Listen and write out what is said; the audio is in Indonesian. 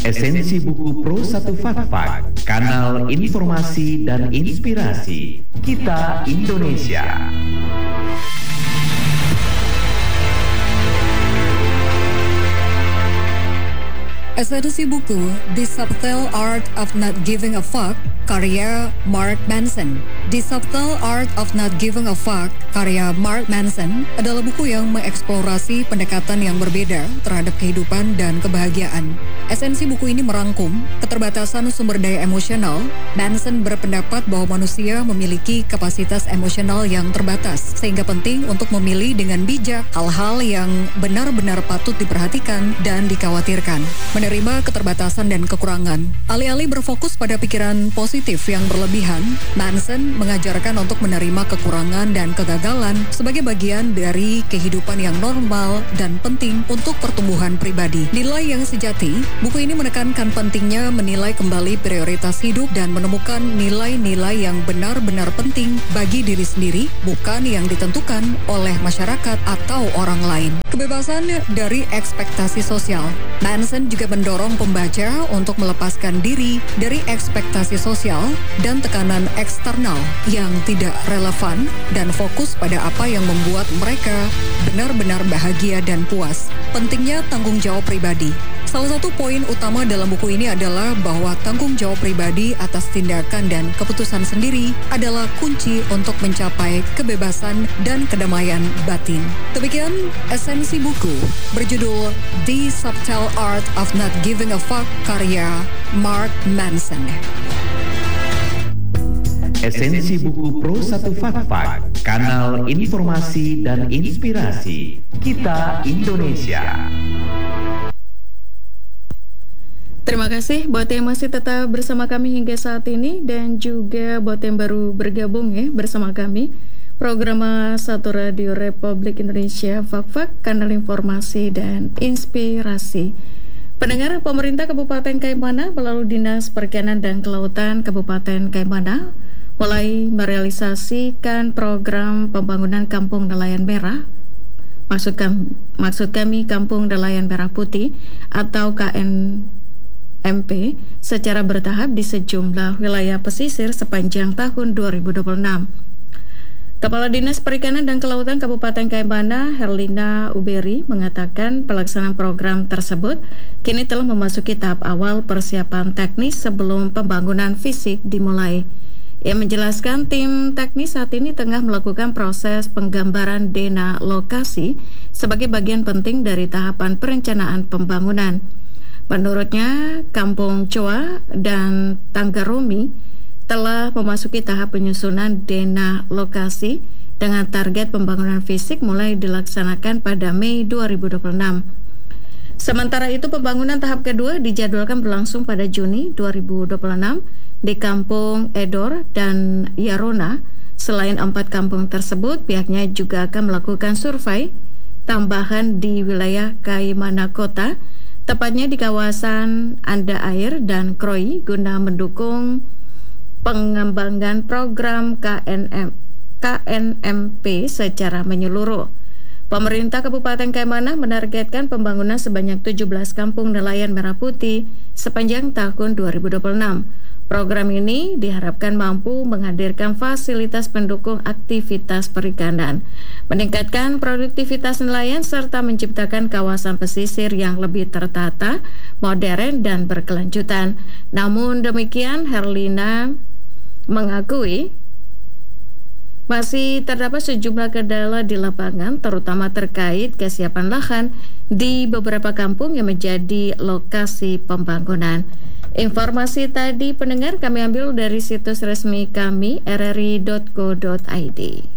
Esensi buku Pro 1 Fakfak, kanal informasi dan inspirasi Kita Indonesia. Esensi buku The Subtle Art of Not Giving a Fuck, karya Mark Manson. The Subtle Art of Not Giving a Fuck, karya Mark Manson, adalah buku yang mengeksplorasi pendekatan yang berbeda terhadap kehidupan dan kebahagiaan. Esensi buku ini merangkum keterbatasan sumber daya emosional. Manson berpendapat bahwa manusia memiliki kapasitas emosional yang terbatas, sehingga penting untuk memilih dengan bijak hal-hal yang benar-benar patut diperhatikan dan dikhawatirkan. Menerima keterbatasan dan kekurangan. Alih-alih berfokus pada pikiran positif yang berlebihan, Manson mengajarkan untuk menerima kekurangan dan kegagalan sebagai bagian dari kehidupan yang normal dan penting untuk pertumbuhan pribadi. Nilai yang sejati, buku ini menekankan pentingnya menilai kembali prioritas hidup dan menemukan nilai-nilai yang benar-benar penting bagi diri sendiri, bukan yang ditentukan oleh masyarakat atau orang lain. Kebebasan dari ekspektasi sosial. Manson juga mendorong pembaca untuk melepaskan diri dari ekspektasi sosial dan tekanan eksternal yang tidak relevan dan fokus pada apa yang membuat mereka benar-benar bahagia dan puas. Pentingnya tanggung jawab pribadi. Salah satu poin utama dalam buku ini adalah bahwa tanggung jawab pribadi atas tindakan dan keputusan sendiri adalah kunci untuk mencapai kebebasan dan kedamaian batin. Demikian esensi buku berjudul The Subtle Art of Not Giving a Fuck, karya Mark Manson. Esensi buku Pro 1 Fakfak, kanal informasi dan inspirasi Kita Indonesia. Terima kasih buat yang masih tetap bersama kami hingga saat ini dan juga buat yang baru bergabung bersama kami. Program 1 Radio Republik Indonesia Fakfak, kanal informasi dan inspirasi. Pendengar, pemerintah Kabupaten Kaimana melalui Dinas Perikanan dan Kelautan Kabupaten Kaimana mulai merealisasikan program pembangunan Kampung Nelayan Merah. Maksud kami Kampung Nelayan Merah Putih atau KNMP secara bertahap di sejumlah wilayah pesisir sepanjang tahun 2026. Kepala Dinas Perikanan dan Kelautan Kabupaten Kaimana, Herlina Uberi, mengatakan pelaksanaan program tersebut kini telah memasuki tahap awal persiapan teknis sebelum pembangunan fisik dimulai. Ia menjelaskan tim teknis saat ini tengah melakukan proses penggambaran dena lokasi sebagai bagian penting dari tahapan perencanaan pembangunan. Menurutnya, Kampung Coa dan Tanggaromi telah memasuki tahap penyusunan dena lokasi dengan target pembangunan fisik mulai dilaksanakan pada Mei 2026. Sementara itu, pembangunan tahap kedua dijadwalkan berlangsung pada Juni 2026 di Kampung Edor dan Yarona. Selain 4 kampung tersebut, pihaknya juga akan melakukan survei tambahan di wilayah Kaimana Kota, tepatnya di kawasan Anda Air dan Kroi, guna mendukung pengembangan program KNMP secara menyeluruh. Pemerintah Kabupaten Kaimana menargetkan pembangunan sebanyak 17 kampung nelayan merah putih sepanjang tahun 2026. Program ini diharapkan mampu menghadirkan fasilitas pendukung aktivitas perikanan, meningkatkan produktivitas nelayan serta menciptakan kawasan pesisir yang lebih tertata, modern dan berkelanjutan. Namun demikian, Herlina mengakui masih terdapat sejumlah kendala di lapangan, terutama terkait kesiapan lahan di beberapa kampung yang menjadi lokasi pembangunan. Informasi tadi pendengar kami ambil dari situs resmi kami rri.co.id.